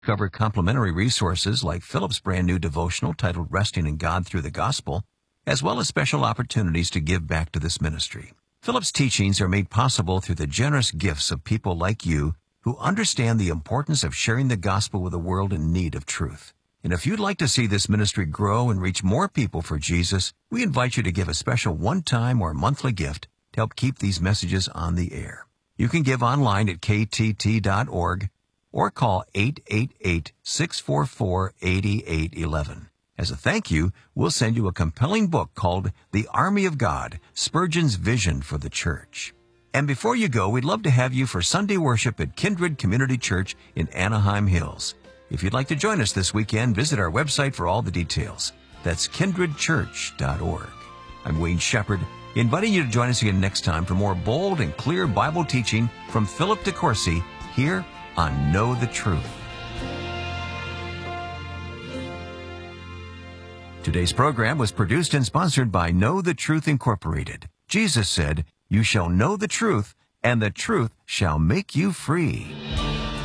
Cover complimentary resources like Philip's brand new devotional titled Resting in God Through the Gospel, as well as special opportunities to give back to this ministry. Philip's teachings are made possible through the generous gifts of people like you who understand the importance of sharing the gospel with a world in need of truth. And if you'd like to see this ministry grow and reach more people for Jesus, we invite you to give a special one-time or monthly gift to help keep these messages on the air. You can give online at ktt.org or call 888-644-8811. As a thank you, we'll send you a compelling book called The Army of God, Spurgeon's Vision for the Church. And before you go, we'd love to have you for Sunday worship at Kindred Community Church in Anaheim Hills. If you'd like to join us this weekend, visit our website for all the details. That's kindredchurch.org. I'm Wayne Shepherd, inviting you to join us again next time for more bold and clear Bible teaching from Philip DeCourcy here on Know the Truth. Today's program was produced and sponsored by Know the Truth Incorporated. Jesus said, "You shall know the truth, and the truth shall make you free."